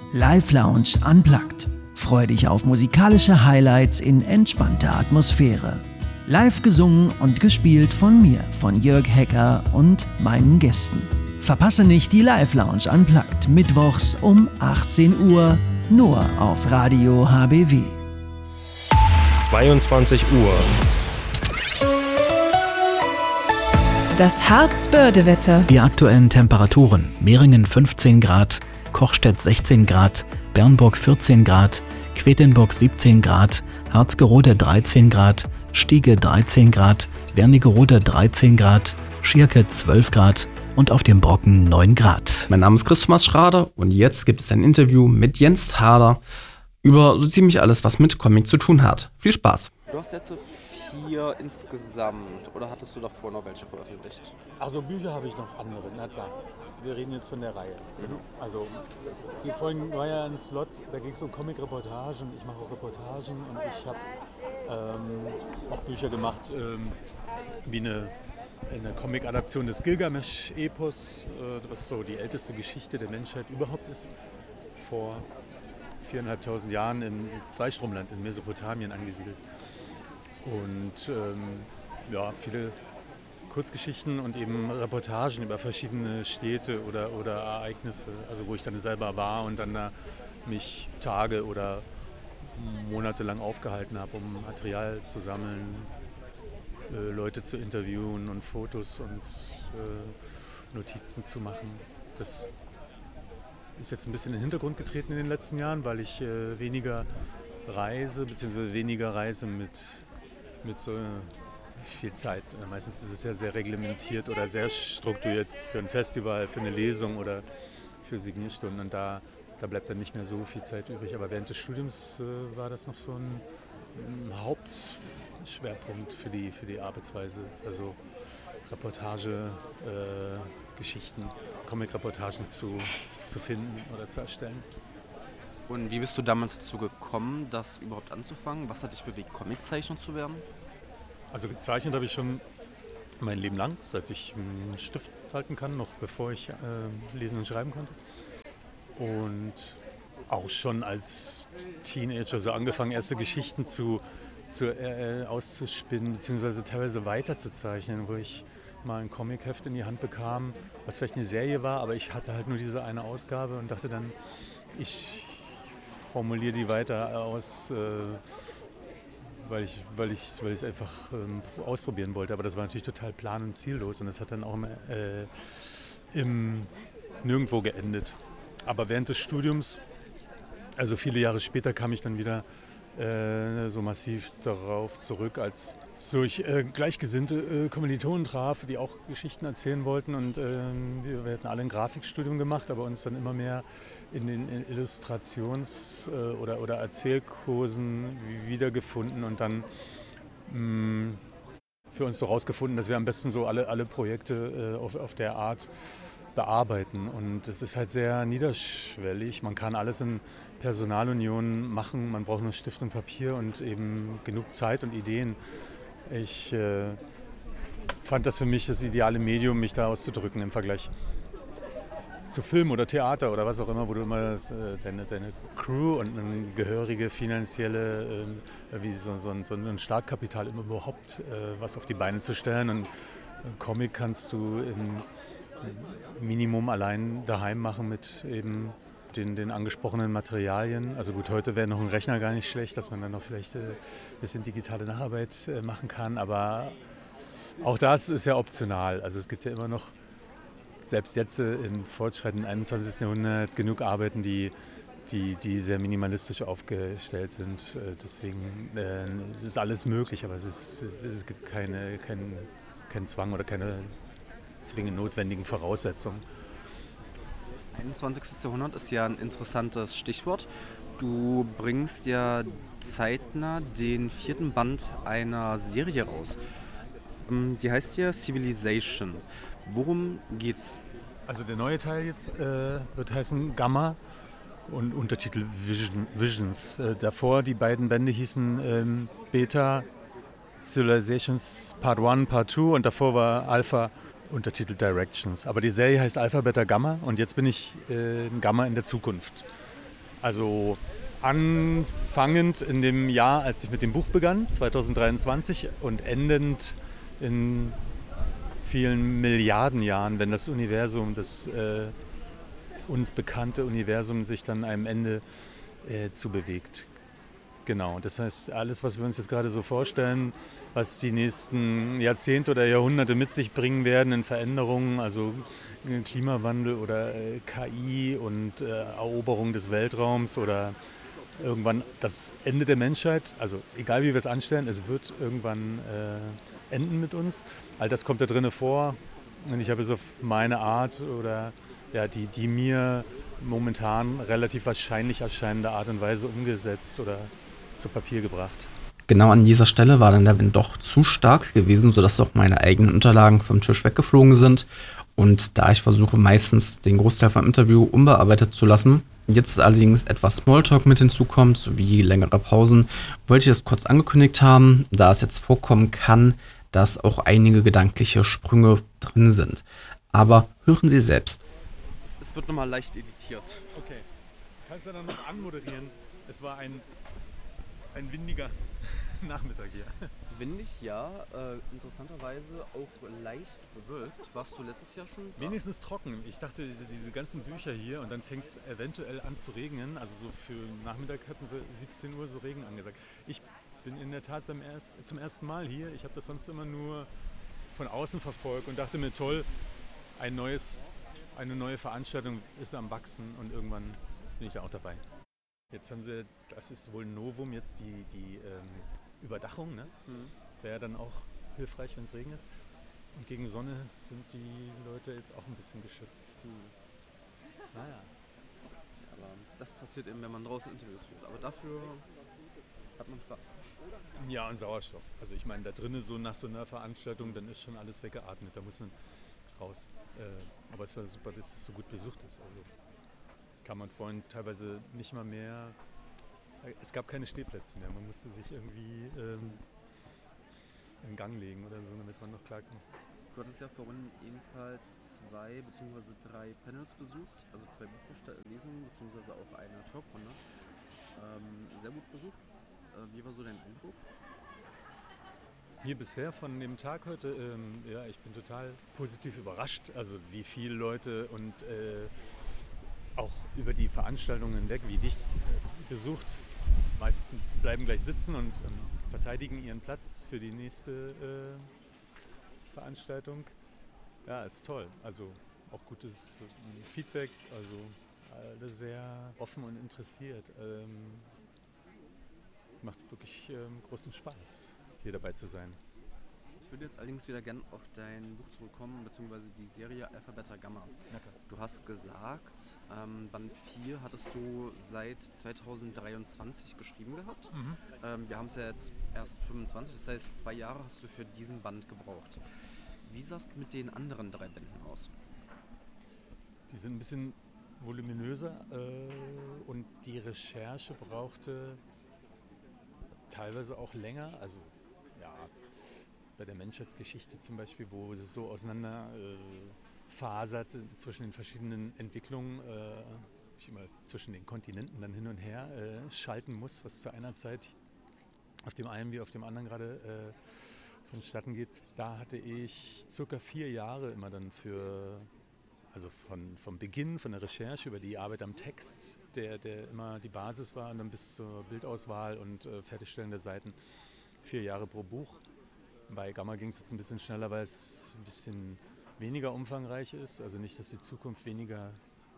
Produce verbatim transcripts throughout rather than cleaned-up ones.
Live Lounge Unplugged. Freu dich auf musikalische Highlights in entspannter Atmosphäre. Live gesungen und gespielt von mir, von Jörg Hecker und meinen Gästen. Verpasse nicht die Live Lounge Unplugged mittwochs um achtzehn Uhr nur auf Radio H B W. zweiundzwanzig Uhr. Das Harz-Börde-Wetter. Die aktuellen Temperaturen: Meringen fünfzehn Grad, Kochstedt sechzehn Grad, Bernburg vierzehn Grad, Quedlinburg siebzehn Grad, Harzgerode dreizehn Grad, Stiege dreizehn Grad, Wernigerode dreizehn Grad, Schierke zwölf Grad und auf dem Brocken neun Grad. Mein Name ist Chris Thomas Schrader und jetzt gibt es ein Interview mit Jens Harder über so ziemlich alles, was mit Comic zu tun hat. Viel Spaß! Du hast jetzt vier insgesamt, oder hattest du davor noch welche veröffentlicht? Also Bücher habe ich noch andere, na klar. Wir reden jetzt von der Reihe. Mhm. Also ich vorhin war ja ein Slot, da ging es um Comic-Reportagen. Ich mache auch Reportagen und ich habe ähm, auch Bücher gemacht, ähm, wie eine, eine Comic-Adaption des Gilgamesch-Epos, äh, was so die älteste Geschichte der Menschheit überhaupt ist. Vor viertausendfünfhundert Jahren im Zweistromland in Mesopotamien angesiedelt. Und ähm, ja, viele Kurzgeschichten und eben Reportagen über verschiedene Städte oder, oder Ereignisse, also wo ich dann selber war und dann da mich Tage oder Monate lang aufgehalten habe, um Material zu sammeln, äh, Leute zu interviewen und Fotos und äh, Notizen zu machen. Das ist jetzt ein bisschen in den Hintergrund getreten in den letzten Jahren, weil ich äh, weniger reise, beziehungsweise weniger reise mit, mit so viel Zeit. Meistens ist es ja sehr reglementiert oder sehr strukturiert für ein Festival, für eine Lesung oder für Signierstunden. Und da, da bleibt dann nicht mehr so viel Zeit übrig. Aber während des Studiums äh, war das noch so ein, ein Hauptschwerpunkt für die, für die Arbeitsweise. Also Reportage, äh, Geschichten, Comic-Reportagen zu, zu finden oder zu erstellen. Und wie bist du damals dazu gekommen, das überhaupt anzufangen? Was hat dich bewegt, Comiczeichner zu werden? Also gezeichnet habe ich schon mein Leben lang, seit ich einen Stift halten kann, noch bevor ich äh, lesen und schreiben konnte. Und auch schon als Teenager so angefangen, erste Geschichten zu, zu äh, auszuspinnen, beziehungsweise teilweise weiterzuzeichnen, wo ich mal ein Comicheft in die Hand bekam, was vielleicht eine Serie war, aber ich hatte halt nur diese eine Ausgabe und dachte dann, ich formuliere die weiter aus, äh, weil ich weil ich weil ich es einfach ähm, ausprobieren wollte, aber das war natürlich total plan- und ziellos und das hat dann auch im, äh, im Nirgendwo geendet. Aber während des Studiums, also viele Jahre später, kam ich dann wieder äh, so massiv darauf zurück, als so ich äh, gleichgesinnte äh, Kommilitonen traf, die auch Geschichten erzählen wollten und äh, wir, wir hatten alle ein Grafikstudium gemacht, aber uns dann immer mehr in den Illustrations- äh, oder, oder Erzählkursen wiedergefunden und dann mh, für uns so rausgefunden, dass wir am besten so alle, alle Projekte äh, auf, auf der Art bearbeiten. Und es ist halt sehr niederschwellig. Man kann alles in Personalunion machen. Man braucht nur Stift und Papier und eben genug Zeit und Ideen. Ich äh, fand das für mich das ideale Medium, mich da auszudrücken im Vergleich zu Film oder Theater oder was auch immer, wo du immer das, äh, deine, deine Crew und eine gehörige finanzielle, äh, wie so, so, ein, so ein Startkapital, um überhaupt äh, was auf die Beine zu stellen. Und Comic kannst du im Minimum allein daheim machen mit eben den, den angesprochenen Materialien. Also gut, heute wäre noch ein Rechner gar nicht schlecht, dass man dann noch vielleicht ein bisschen digitale Nacharbeit äh, machen kann, aber auch das ist ja optional. Also es gibt ja immer noch, selbst jetzt äh, im fortschreitenden einundzwanzigsten Jahrhundert, genug Arbeiten, die, die, die sehr minimalistisch aufgestellt sind. Äh, deswegen äh, es ist alles möglich, aber es, ist, es gibt keine, keinen kein Zwang oder keine zwingend notwendigen Voraussetzungen. einundzwanzigstes Jahrhundert ist ja ein interessantes Stichwort. Du bringst ja zeitnah den vierten Band einer Serie raus. Die heißt ja Civilization. Worum geht's? Also der neue Teil jetzt äh, wird heißen Gamma und Untertitel Vision, Visions. Äh, davor die beiden Bände hießen ähm, Beta Civilizations Part eins, Part zwei und davor war Alpha Untertitel Directions. Aber die Serie heißt Alpha, Beta, Gamma und jetzt bin ich äh, Gamma in der Zukunft. Also anfangend in dem Jahr, als ich mit dem Buch begann, zwanzig dreiundzwanzig, und endend in vielen Milliarden Jahren, wenn das Universum, das äh, uns bekannte Universum sich dann einem Ende äh, zubewegt. Genau, das heißt, alles, was wir uns jetzt gerade so vorstellen, was die nächsten Jahrzehnte oder Jahrhunderte mit sich bringen werden in Veränderungen, also Klimawandel oder äh, K I und äh, Eroberung des Weltraums oder irgendwann das Ende der Menschheit, also egal wie wir es anstellen, es wird irgendwann äh, enden mit uns. All das kommt da drinnen vor und ich habe es auf meine Art oder ja, die, die mir momentan relativ wahrscheinlich erscheinende Art und Weise umgesetzt oder zu Papier gebracht. Genau an dieser Stelle war dann der Wind doch zu stark gewesen, sodass auch meine eigenen Unterlagen vom Tisch weggeflogen sind. Und da ich versuche, meistens den Großteil vom Interview unbearbeitet zu lassen, jetzt allerdings etwas Smalltalk mit hinzukommt, sowie längere Pausen, wollte ich das kurz angekündigt haben, da es jetzt vorkommen kann, dass auch einige gedankliche Sprünge drin sind. Aber hören Sie selbst. Es, es wird nochmal leicht editiert. Okay, kannst du dann noch anmoderieren? Es war ein, ein windiger Nachmittag hier. Windig, ja. Äh, interessanterweise auch leicht bewölkt. Warst du letztes Jahr schon da? Wenigstens trocken. Ich dachte, diese, diese ganzen Bücher hier und dann fängt es eventuell an zu regnen. Also so für Nachmittag hatten sie siebzehn Uhr so Regen angesagt. Ich bin in der Tat beim erst, zum ersten Mal hier. Ich habe das sonst immer nur von außen verfolgt und dachte mir, toll, ein neues, eine neue Veranstaltung ist am Wachsen und irgendwann bin ich da auch dabei. Jetzt haben sie, das ist wohl ein Novum, jetzt die, die ähm, Überdachung, ne? Mhm. Wäre dann auch hilfreich, wenn es regnet. Und gegen Sonne sind die Leute jetzt auch ein bisschen geschützt. Mhm. Naja. Aber das passiert eben, wenn man draußen Interviews führt. Aber dafür hat man Spaß. Ja, und Sauerstoff. Also ich meine, da drinnen so nach so einer Veranstaltung, dann ist schon alles weggeatmet. Da muss man raus. Äh, aber es ist ja super, dass es so gut besucht ist. Also kann man vorhin teilweise nicht mal mehr. Es gab keine Stehplätze mehr. Man musste sich irgendwie ähm, in Gang legen oder so, damit man noch klarkommt. Du hattest ja vorhin ebenfalls zwei bzw. drei Panels besucht, also zwei Buchlesungen bzw. auch eine Talkrunde. Ähm, sehr gut besucht. Äh, wie war so dein Eindruck? Hier bisher von dem Tag heute, ähm, ja, ich bin total positiv überrascht. Also wie viele Leute und äh, auch über die Veranstaltungen hinweg, wie dicht besucht. Die meisten bleiben gleich sitzen und ähm, verteidigen ihren Platz für die nächste äh, Veranstaltung. Ja, ist toll. Also auch gutes äh, Feedback, also alle sehr offen und interessiert. Ähm, es macht wirklich ähm, großen Spaß, hier dabei zu sein. Ich würde jetzt allerdings wieder gerne auf dein Buch zurückkommen, beziehungsweise die Serie Alpha Beta Gamma. Okay. Du hast gesagt, ähm, Band vier hattest du seit zwanzig dreiundzwanzig geschrieben gehabt. Mhm. Ähm, wir haben es ja jetzt erst fünfundzwanzig, das heißt zwei Jahre hast du für diesen Band gebraucht. Wie sah es mit den anderen drei Bänden aus? Die sind ein bisschen voluminöser äh, und die Recherche brauchte teilweise auch länger. Also ja, bei der Menschheitsgeschichte zum Beispiel, wo es so auseinander äh, fasert zwischen den verschiedenen Entwicklungen, äh, ich immer zwischen den Kontinenten dann hin und her äh, schalten muss, was zu einer Zeit auf dem einen wie auf dem anderen gerade äh, vonstatten geht. Da hatte ich circa vier Jahre immer dann für, also von, vom Beginn, von der Recherche über die Arbeit am Text, der, der immer die Basis war, und dann bis zur Bildauswahl und äh, Fertigstellen der Seiten, vier Jahre pro Buch. Bei Gamma ging es jetzt ein bisschen schneller, weil es ein bisschen weniger umfangreich ist. Also nicht, dass die Zukunft weniger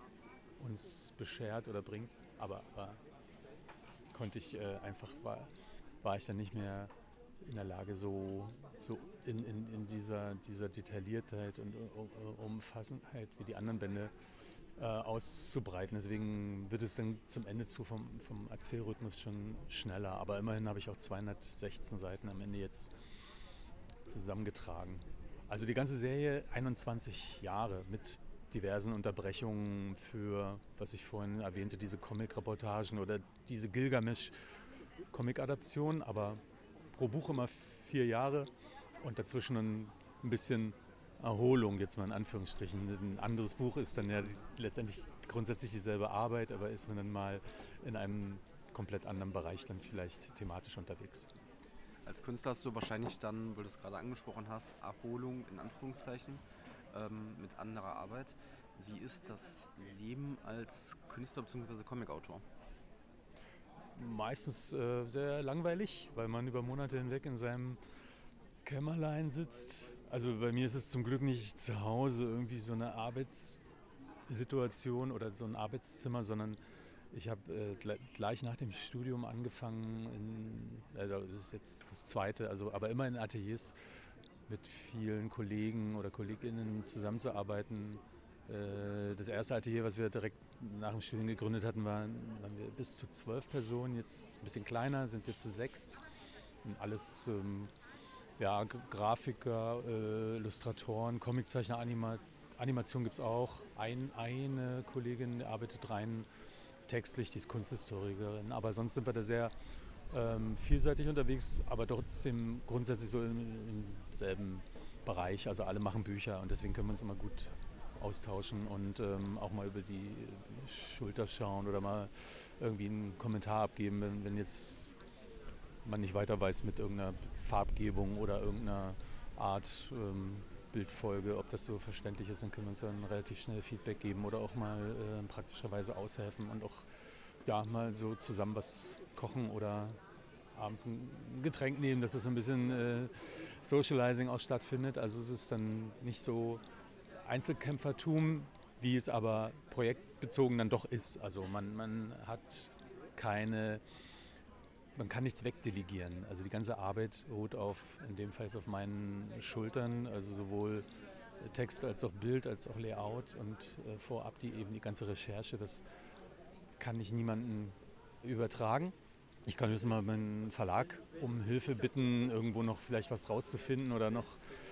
uns beschert oder bringt, aber, aber konnte ich äh, einfach, war, war ich dann nicht mehr in der Lage, so, so in, in, in dieser, dieser Detailliertheit und uh, Umfassendheit wie die anderen Bände äh, auszubreiten. Deswegen wird es dann zum Ende zu vom, vom Erzählrhythmus schon schneller. Aber immerhin habe ich auch zweihundertsechzehn Seiten am Ende jetzt zusammengetragen. Also die ganze Serie einundzwanzig Jahre mit diversen Unterbrechungen für, was ich vorhin erwähnte, diese Comic-Reportagen oder diese Gilgamesch-Comic-Adaption, aber pro Buch immer vier Jahre und dazwischen ein bisschen Erholung, jetzt mal in Anführungsstrichen. Ein anderes Buch ist dann ja letztendlich grundsätzlich dieselbe Arbeit, aber ist man dann mal in einem komplett anderen Bereich dann vielleicht thematisch unterwegs. Als Künstler hast du wahrscheinlich dann, weil du es gerade angesprochen hast, Abholung in Anführungszeichen ähm, mit anderer Arbeit. Wie ist das Leben als Künstler bzw. Comicautor? Meistens äh, sehr langweilig, weil man über Monate hinweg in seinem Kämmerlein sitzt. Also bei mir ist es zum Glück nicht zu Hause irgendwie so eine Arbeitssituation oder so ein Arbeitszimmer, sondern ich habe äh, gleich nach dem Studium angefangen, in, also das ist jetzt das zweite, also aber immer in Ateliers mit vielen Kollegen oder KollegInnen zusammenzuarbeiten. Äh, das erste Atelier, was wir direkt nach dem Studium gegründet hatten, waren, waren wir bis zu zwölf Personen. Jetzt ein bisschen kleiner, sind wir zu sechst. Und alles ähm, ja, Grafiker, äh, Illustratoren, Comiczeichner, Anima- Animation gibt es auch. Ein, eine Kollegin arbeitet rein textlich, die ist Kunsthistorikerin, aber sonst sind wir da sehr ähm, vielseitig unterwegs, aber trotzdem grundsätzlich so im, im selben Bereich. Also alle machen Bücher und deswegen können wir uns immer gut austauschen und ähm, auch mal über die Schulter schauen oder mal irgendwie einen Kommentar abgeben, wenn, wenn jetzt man nicht weiter weiß mit irgendeiner Farbgebung oder irgendeiner Art ähm, Bildfolge, ob das so verständlich ist, dann können wir uns dann relativ schnell Feedback geben oder auch mal äh, praktischerweise aushelfen und auch ja, mal so zusammen was kochen oder abends ein Getränk nehmen, dass es so ein bisschen äh, Socializing auch stattfindet. Also es ist dann nicht so Einzelkämpfertum, wie es aber projektbezogen dann doch ist. Also man, man hat keine, man kann nichts wegdelegieren. Also die ganze Arbeit ruht auf, in dem Fall auf meinen Schultern, also sowohl Text als auch Bild, als auch Layout und äh, vorab die eben die ganze Recherche, das kann ich niemanden übertragen. Ich kann höchstens mal meinen Verlag um Hilfe bitten, irgendwo noch vielleicht was rauszufinden oder noch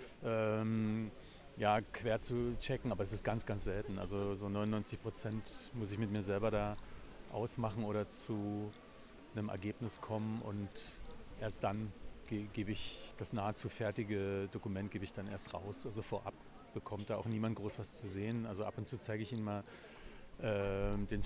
ähm, ja, quer zu checken, aber es ist ganz, ganz selten. Also so neunundneunzig Prozent muss ich mit mir selber da ausmachen oder zu einem Ergebnis kommen und erst dann ge- gebe ich das nahezu fertige Dokument gebe ich dann erst raus. Also vorab bekommt da auch niemand groß was zu sehen. Also ab und zu zeige ich Ihnen mal äh, den